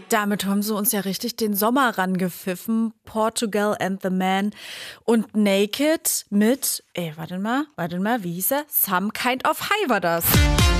Damit haben sie uns ja richtig den Sommer rangepfiffen. Portugal and the Man und Naked mit, warte mal, wie hieß er? Some Kind of High war das.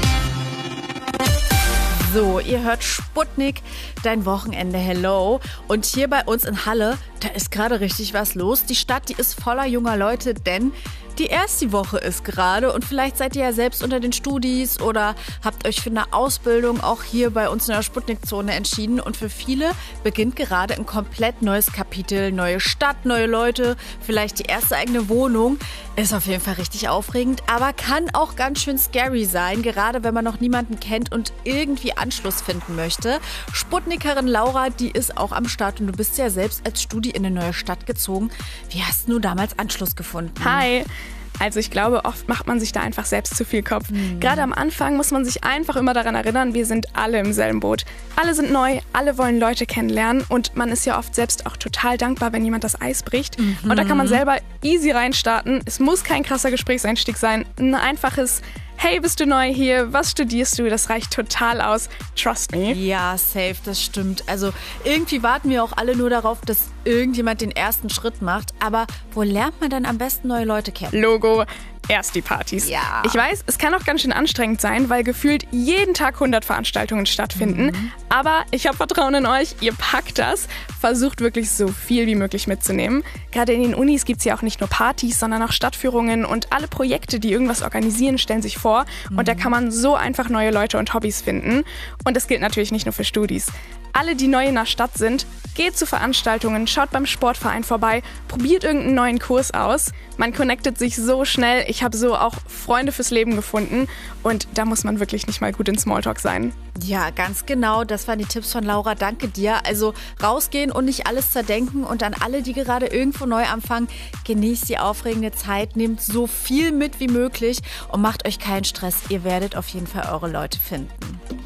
So, ihr hört Sputnik, dein Wochenende, hello. Und hier bei uns in Halle, da ist gerade richtig was los. Die Stadt, die ist voller junger Leute, denn die erste Woche ist gerade und vielleicht seid ihr ja selbst unter den Studis oder habt euch für eine Ausbildung auch hier bei uns in der Sputnik-Zone entschieden. Und für viele beginnt gerade ein komplett neues Kapitel. Neue Stadt, neue Leute, vielleicht die erste eigene Wohnung. Ist auf jeden Fall richtig aufregend, aber kann auch ganz schön scary sein, gerade wenn man noch niemanden kennt und irgendwie Anschluss finden möchte. Sputnikerin Laura, die ist auch am Start und du bist ja selbst als Studi in eine neue Stadt gezogen. Wie hast du damals Anschluss gefunden? Hi! Also ich glaube, oft macht man sich da einfach selbst zu viel Kopf. Gerade am Anfang muss man sich einfach immer daran erinnern, wir sind alle im selben Boot. Alle sind neu, alle wollen Leute kennenlernen und man ist ja oft selbst auch total dankbar, wenn jemand das Eis bricht. Und da kann man selber easy reinstarten. Es muss kein krasser Gesprächseinstieg sein. Ein einfaches Hey, bist du neu hier? Was studierst du? Das reicht total aus. Trust me. Ja, safe, das stimmt. Also irgendwie warten wir auch alle nur darauf, dass irgendjemand den ersten Schritt macht. Aber wo lernt man denn am besten neue Leute kennen? Logo. Erst die Partys. Ja. Ich weiß, es kann auch ganz schön anstrengend sein, weil gefühlt jeden Tag 100 Veranstaltungen stattfinden. Aber ich habe Vertrauen in euch, ihr packt das. Versucht wirklich so viel wie möglich mitzunehmen. Gerade in den Unis gibt es ja auch nicht nur Partys, sondern auch Stadtführungen und alle Projekte, die irgendwas organisieren, stellen sich vor. Und da kann man so einfach neue Leute und Hobbys finden. Und das gilt natürlich nicht nur für Studis. Alle, die neu in der Stadt sind, geht zu Veranstaltungen, schaut beim Sportverein vorbei, probiert irgendeinen neuen Kurs aus. Man connectet sich so schnell. Ich habe so auch Freunde fürs Leben gefunden und da muss man wirklich nicht mal gut in Smalltalk sein. Ja, ganz genau. Das waren die Tipps von Laura. Danke dir. Also rausgehen und nicht alles zerdenken und an alle, die gerade irgendwo neu anfangen, genießt die aufregende Zeit, nehmt so viel mit wie möglich und macht euch keinen Stress. Ihr werdet auf jeden Fall eure Leute finden.